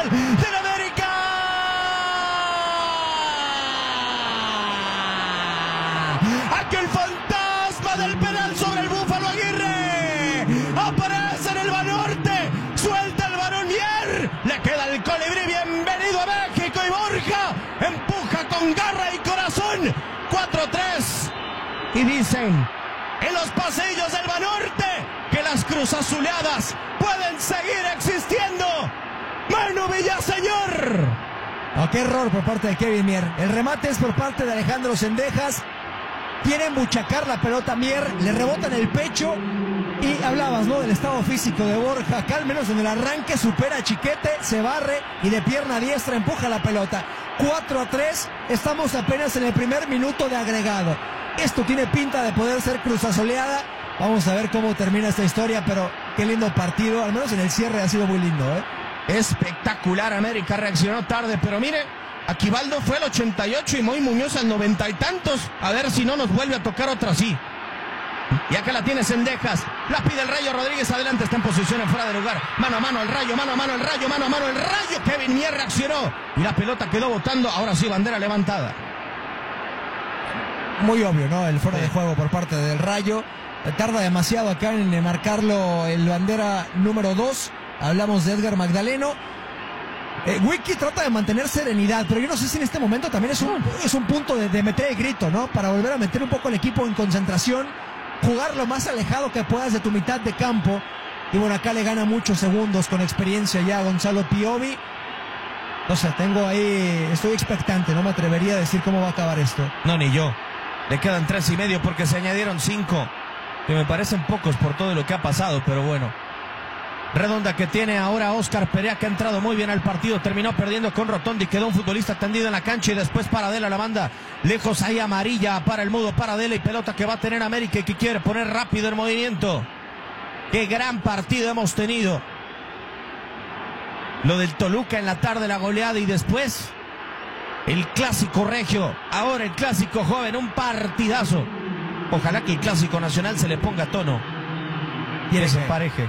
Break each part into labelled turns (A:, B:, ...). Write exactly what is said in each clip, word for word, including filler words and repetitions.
A: gol del América. Aquel fantasma del penal sobre el Búfalo Aguirre aparece en el Banorte, suelta el balón Mier, le queda el colibrí, bienvenido a México, y Borja empuja con garra y corazón. Cuatro tres. Y dicen en los pasillos del Banorte que las cruzazuleadas pueden seguir existiendo. Manu Villaseñor.
B: Oh, qué error por parte de Kevin Mier. El remate es por parte de Alejandro Zendejas. Quiere embuchacar la pelota Mier, le rebota en el pecho. Y hablabas, ¿no?, del estado físico de Borja. Acá al menos en el arranque supera a Chiquete, se barre y de pierna diestra empuja la pelota. cuatro a tres, estamos apenas en el primer minuto de agregado. Esto tiene pinta de poder ser cruzazoleada. Vamos a ver cómo termina esta historia, pero qué lindo partido. Al menos en el cierre ha sido muy lindo, ¿eh?
A: Espectacular. América reaccionó tarde, pero mire, Aquivaldo fue al ochenta y ocho y Moy Muñoz al noventa y tantos. A ver si no nos vuelve a tocar otra así. Y acá la tiene Zendejas, la pide el Rayo Rodríguez, adelante, está en posición en fuera de lugar, mano a mano el Rayo, mano a mano el Rayo, mano a mano el Rayo. Kevin Mier reaccionó y la pelota quedó botando. Ahora sí, bandera levantada.
B: Muy obvio, ¿no?, el fuera de juego por parte del Rayo. Tarda demasiado acá en marcarlo el bandera número dos. Hablamos de Edgar Magdaleno. Eh, Wiki trata de mantener serenidad, pero yo no sé si en este momento también es un, es un punto de, de meter el grito, ¿no? Para volver a meter un poco el equipo en concentración, jugar lo más alejado que puedas de tu mitad de campo. Y bueno, acá le gana muchos segundos con experiencia ya a Gonzalo Piovi. No sé, tengo ahí, estoy expectante, no me atrevería a decir cómo va a acabar esto.
A: No, ni yo. Le quedan tres y medio porque se añadieron cinco, que me parecen pocos por todo lo que ha pasado, pero bueno. Redonda que tiene ahora Oscar Perea, que ha entrado muy bien al partido, terminó perdiendo con Rotondi, quedó un futbolista tendido en la cancha y después Paradela la manda lejos, ahí amarilla para el mudo Paradela, y pelota que va a tener América y que quiere poner rápido el movimiento. Qué gran partido hemos tenido. Lo del Toluca en la tarde, la goleada, y después el clásico regio, ahora el clásico joven, un partidazo. Ojalá que el clásico nacional se le ponga tono y se empareje.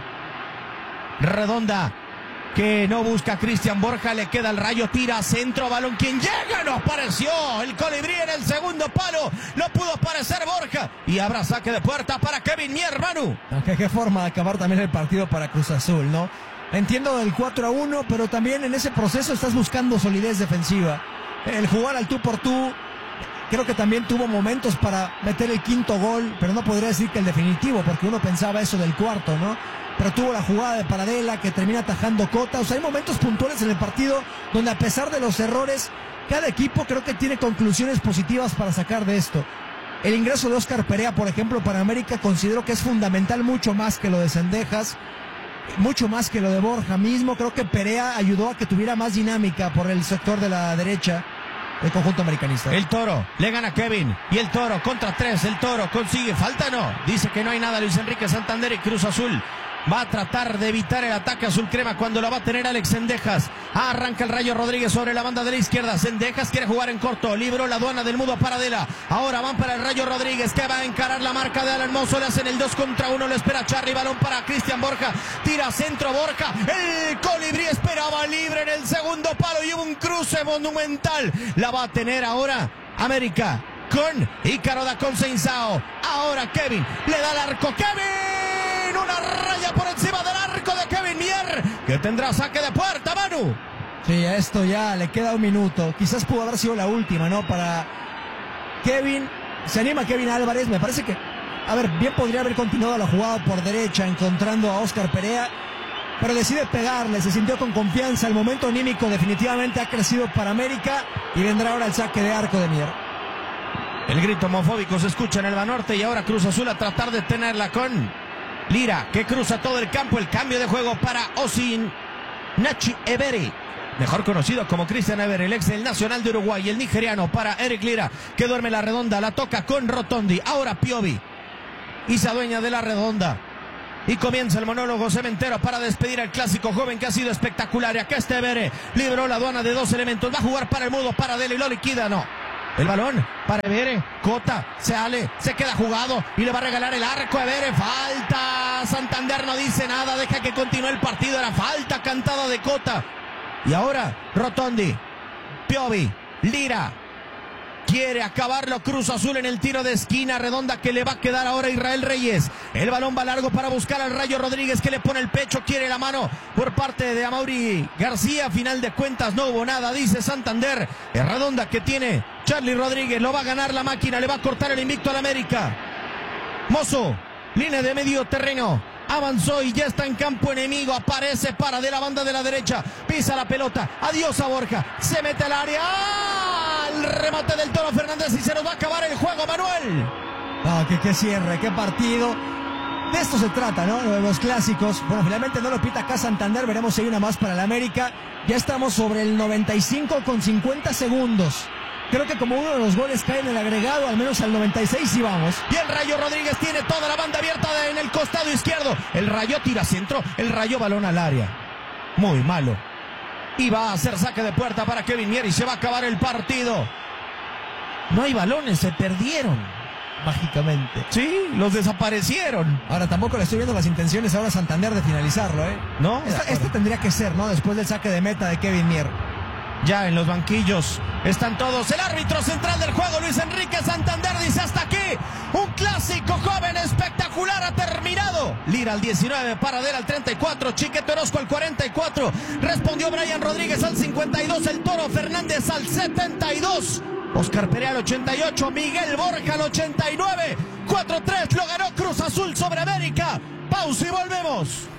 A: Redonda que no busca a Cristian Borja, le queda el Rayo, tira centro, balón, quien llega, no apareció el colibrí en el segundo palo, no pudo aparecer Borja y habrá saque de puerta para Kevin Mier. Manu,
B: ¿Qué, qué forma de acabar también el partido para Cruz Azul, ¿no? Entiendo del cuatro a uno, pero también en ese proceso estás buscando solidez defensiva, el jugar al tú por tú. Creo que también tuvo momentos para meter el quinto gol, pero no podría decir que el definitivo, porque uno pensaba eso del cuarto, ¿no? Pero tuvo la jugada de Paradela que termina atajando Cota. O sea, hay momentos puntuales en el partido donde, a pesar de los errores, cada equipo creo que tiene conclusiones positivas para sacar de esto. El ingreso de Oscar Perea, por ejemplo, para América, considero que es fundamental, mucho más que lo de Zendejas, mucho más que lo de Borja mismo. Creo que Perea ayudó a que tuviera más dinámica por el sector de la derecha el conjunto americanista.
A: El Toro le gana a Kevin y el Toro contra tres, el Toro consigue, falta no, dice que no hay nada Luis Enrique Santander, y Cruz Azul va a tratar de evitar el ataque azul crema cuando lo va a tener Alex Zendejas. Arranca el Rayo Rodríguez sobre la banda de la izquierda. Zendejas quiere jugar en corto, libró la aduana del mudo Paradela. Ahora van para el Rayo Rodríguez, que va a encarar la marca de Alan Mozo. Le hacen el dos contra uno, lo espera Charly, balón para Cristian Borja, tira centro Borja, el colibrí esperaba libre en el segundo palo y hubo un cruce monumental. La va a tener ahora América con Ícaro da Conceição. Ahora Kevin le da al arco, Kevin, una raya por encima del arco de Kevin Mier, que tendrá saque de puerta. Manu,
B: sí, a esto ya le queda un minuto, quizás pudo haber sido la última, ¿no? Para Kevin, se anima Kevin Álvarez, me parece que, a ver, bien podría haber continuado la jugada por derecha encontrando a Oscar Perea, pero decide pegarle, se sintió con confianza. El momento anímico definitivamente ha crecido para América y vendrá ahora el saque de arco de Mier.
A: El grito homofóbico se escucha en el Banorte y ahora Cruz Azul a tratar de tenerla con Lira, que cruza todo el campo. El cambio de juego para Osin Nachi Everi, mejor conocido como Cristian Everi, el ex del Nacional de Uruguay. El nigeriano para Eric Lira, que duerme la redonda, la toca con Rotondi. Ahora Piovi y se adueña de la redonda. Y comienza el monólogo cementero para despedir al clásico joven que ha sido espectacular. Y acá está Evere, libró la aduana de dos elementos. Va a jugar para el mudo Paradela y lo liquida, no. El balón para Evere, Cota, sale, se queda jugado y le va a regalar el arco a Evere. Falta, Santander no dice nada, deja que continúe el partido. Era falta cantada de Cota. Y ahora Rotondi, Piovi, Lira. Quiere acabarlo Cruz Azul en el tiro de esquina redonda que le va a quedar ahora a Israel Reyes. El balón va largo para buscar al Rayo Rodríguez que le pone el pecho, quiere la mano por parte de Amaury García. Final de cuentas no hubo nada, dice Santander. Es redonda que tiene Charlie Rodríguez, lo va a ganar la máquina, le va a cortar el invicto al América. Mozo, línea de medio terreno. Avanzó y ya está en campo enemigo. Aparece para de la banda de la derecha. Pisa la pelota. Adiós a Borja. Se mete al área. ¡Ah! El remate del Toro Fernández y se nos va a acabar el juego, Manuel.
B: No, que qué cierre, qué partido. De esto se trata, ¿no? De los clásicos. Bueno, finalmente no lo pita acá Santander. Veremos si hay una más para el América. Ya estamos sobre el noventa y cinco con cincuenta segundos. Creo que como uno de los goles cae en el agregado, al menos al noventa y seis sí vamos.
A: Y el Rayo Rodríguez tiene toda la banda abierta en el costado izquierdo. El Rayo tira centro, el Rayo balón al área. Muy malo. Y va a hacer saque de puerta para Kevin Mier y se va a acabar el partido. No hay balones, se perdieron. Mágicamente. Sí, los desaparecieron.
B: Ahora tampoco le estoy viendo las intenciones ahora a Santander de finalizarlo, ¿eh?
A: No.
B: Esta, esta tendría que ser, ¿no? Después del saque de meta de Kevin Mier.
A: Ya en los banquillos están todos. El árbitro central del juego, Luis Enrique Santander, dice hasta aquí. Un clásico joven espectacular ha terminado. Lira al diecinueve, Paradela al treinta y cuatro, Chiquete Orozco al cuarenta y cuatro. Respondió Brian Rodríguez al cincuenta y dos, el Toro Fernández al setenta y dos. Oscar Perea al ochenta y ocho, Miguel Borja al ochenta y nueve. cuatro tres lo ganó Cruz Azul sobre América. Pausa y volvemos.